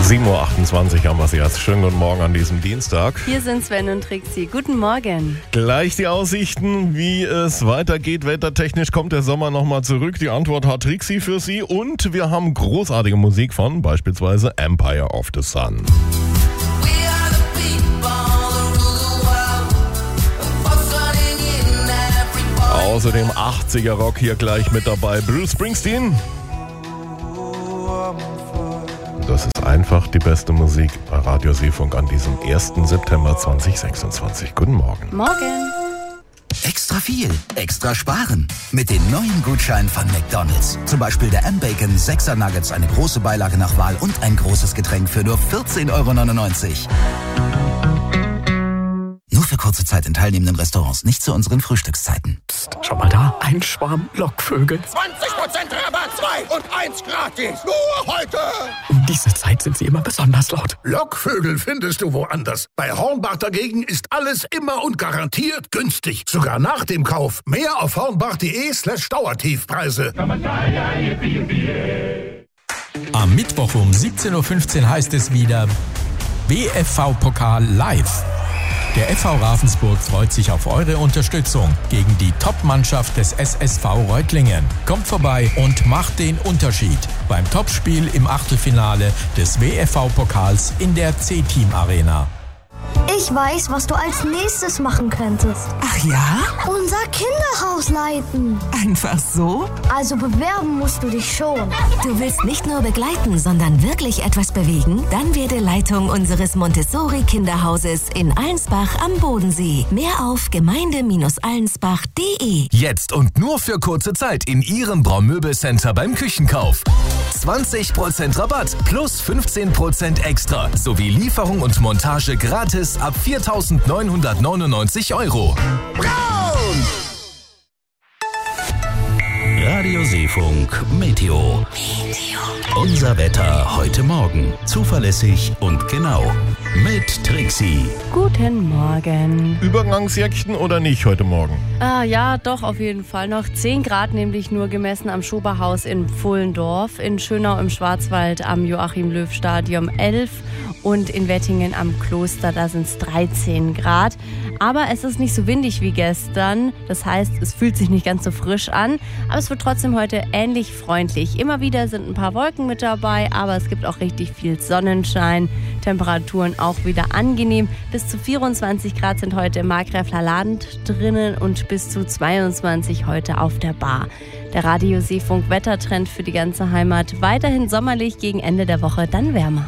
7.28 Uhr haben wir es jetzt. Schönen guten Morgen an diesem Dienstag. Hier sind Sven und Trixi. Guten Morgen. Gleich die Aussichten, wie es weitergeht. Wettertechnisch kommt der Sommer nochmal zurück. Die Antwort hat Trixi für Sie. Und wir haben großartige Musik von beispielsweise Empire of the Sun. Außerdem 80er Rock hier gleich mit dabei. Bruce Springsteen. Das ist einfach die beste Musik bei Radio Seefunk an diesem 1. September 2026. Guten Morgen. Morgen. Extra viel, extra sparen. Mit den neuen Gutscheinen von McDonald's. Zum Beispiel der M-Bacon 6er Nuggets, eine große Beilage nach Wahl und ein großes Getränk für nur 14,99 €. Nur für kurze Zeit in teilnehmenden Restaurants, nicht zu unseren Frühstückszeiten. Psst, schau mal da, ein Schwarm Lockvögel. 20% Rabatt, 2 und 1 gratis. Nur heute. Um diese Zeit sind sie immer besonders laut. Lockvögel findest du woanders. Bei Hornbach dagegen ist alles immer und garantiert günstig. Sogar nach dem Kauf. Mehr auf hornbach.de/Dauertiefpreise. Am Mittwoch um 17.15 Uhr heißt es wieder WFV-Pokal live. Der FV Ravensburg freut sich auf eure Unterstützung gegen die Top-Mannschaft des SSV Reutlingen. Kommt vorbei und macht den Unterschied beim Topspiel im Achtelfinale des WFV-Pokals in der C-Team-Arena. Ich weiß, was du als nächstes machen könntest. Ach ja? Unser Kinderhaus leiten. Einfach so? Also bewerben musst du dich schon. Du willst nicht nur begleiten, sondern wirklich etwas bewegen? Dann werde Leitung unseres Montessori-Kinderhauses in Allensbach am Bodensee. Mehr auf gemeinde-allensbach.de. Jetzt und nur für kurze Zeit in Ihrem Braumöbelcenter beim Küchenkauf. 20% Rabatt plus 15% extra sowie Lieferung und Montage gratis ab 4.999 €. Braun! Radio Seefunk Meteo. Unser Wetter heute Morgen. Zuverlässig und genau. Mit Trixi. Guten Morgen. Übergangsjäckchen oder nicht heute Morgen? Ja, doch, auf jeden Fall noch 10 Grad, nämlich nur gemessen am Schoberhaus in Pfullendorf, in Schönau im Schwarzwald am Joachim-Löw-Stadion 11 und in Wettingen am Kloster, da sind es 13 Grad. Aber es ist nicht so windig wie gestern, das heißt, es fühlt sich nicht ganz so frisch an, aber es wird trotzdem heute ähnlich freundlich. Immer wieder sind ein paar Wolken mit dabei, aber es gibt auch richtig viel Sonnenschein, Temperaturen auch wieder angenehm. Bis zu 24 Grad sind heute im Markgräfler Land drinnen und bis zu 22 heute auf der Bar. Der Radio Seefunk Wettertrend für die ganze Heimat. Weiterhin sommerlich, gegen Ende der Woche dann wärmer.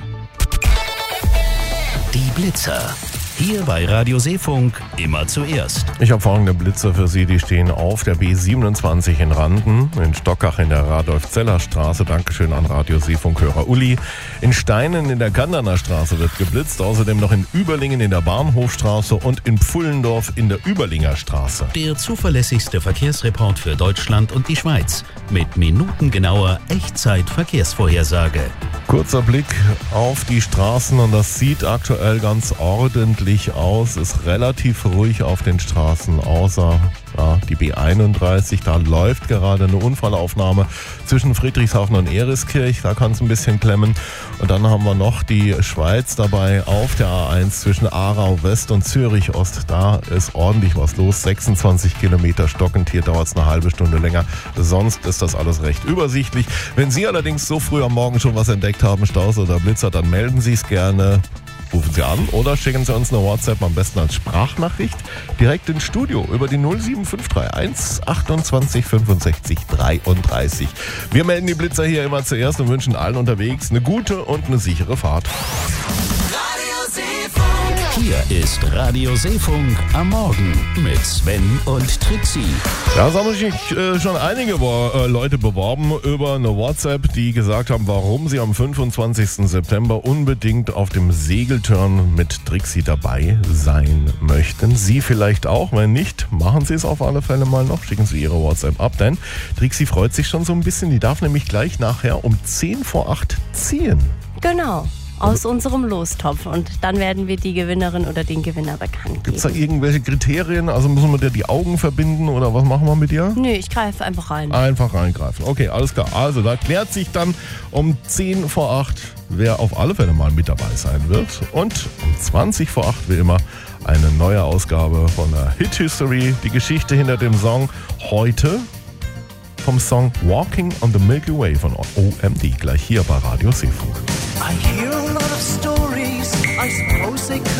Die Blitzer. Hier bei Radio Seefunk immer zuerst. Ich habe folgende Blitzer für Sie, die stehen auf der B27 in Randen, in Stockach in der Radolf-Zeller-Straße, Dankeschön an Radio Seefunk-Hörer Uli. In Steinen in der Ganderner Straße wird geblitzt, außerdem noch in Überlingen in der Bahnhofstraße und in Pfullendorf in der Überlinger Straße. Der zuverlässigste Verkehrsreport für Deutschland und die Schweiz. Mit minutengenauer Echtzeit-Verkehrsvorhersage. Kurzer Blick auf die Straßen und das sieht aktuell ganz ordentlich aus. Ist relativ ruhig auf den Straßen, außer die B31. Da läuft gerade eine Unfallaufnahme zwischen Friedrichshafen und Eriskirch. Da kann es ein bisschen klemmen. Und dann haben wir noch die Schweiz dabei auf der A1 zwischen Aarau West und Zürich Ost. Da ist ordentlich was los. 26 Kilometer stockend. Hier dauert es eine halbe Stunde länger. Sonst ist das alles recht übersichtlich. Wenn Sie allerdings so früh am Morgen schon was entdeckt haben, Staus oder Blitzer, dann melden Sie es gerne. Rufen Sie an oder schicken Sie uns eine WhatsApp, am besten als Sprachnachricht, direkt ins Studio über die 07531 28 65 33. Wir melden die Blitzer hier immer zuerst und wünschen allen unterwegs eine gute und eine sichere Fahrt. Hier ist Radio Seefunk am Morgen mit Sven und Trixi. Ja, es haben sich schon einige Leute beworben über eine WhatsApp, die gesagt haben, warum sie am 25. September unbedingt auf dem Segeltörn mit Trixi dabei sein möchten. Sie vielleicht auch, wenn nicht, machen Sie es auf alle Fälle mal noch. Schicken Sie Ihre WhatsApp ab, denn Trixi freut sich schon so ein bisschen. Die darf nämlich gleich nachher um 7:50 ziehen. Genau. aus unserem Lostopf. Und dann werden wir die Gewinnerin oder den Gewinner bekannt geben. Gibt es da irgendwelche Kriterien? Also müssen wir dir die Augen verbinden oder was machen wir mit dir? Nö, ich greife einfach rein. Einfach reingreifen. Okay, alles klar. Also da klärt sich dann um 10 vor 8, wer auf alle Fälle mal mit dabei sein wird. Und um 20 vor 8 wie immer eine neue Ausgabe von der Hit History. Die Geschichte hinter dem Song heute vom Song Walking on the Milky Way von OMD. Gleich hier bei Radio Seefunk. I hear a lot of stories, I suppose they